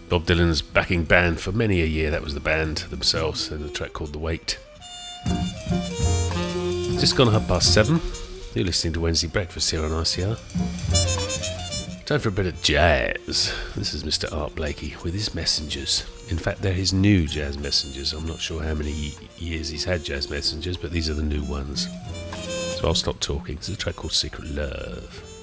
Bob Dylan's backing band for many a year. That was the band themselves, and a track called The Wait. Just gone 7:30. You're listening to Wednesday Breakfast here on RCR. Time for a bit of jazz. This is Mr. Art Blakey with his Messengers. In fact, they're his new jazz messengers. I'm not sure how many years he's had jazz messengers, but these are the new ones. So I'll stop talking. It's a track called Secret Love.